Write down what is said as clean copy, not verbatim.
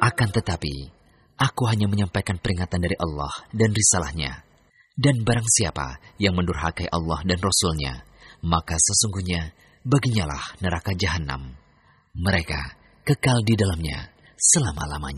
Akan tetapi, aku hanya menyampaikan peringatan dari Allah dan risalahnya. Dan barang siapa yang mendurhakai Allah dan Rasul-Nya, maka sesungguhnya baginya lah neraka jahanam. Mereka kekal di dalamnya selama-lamanya.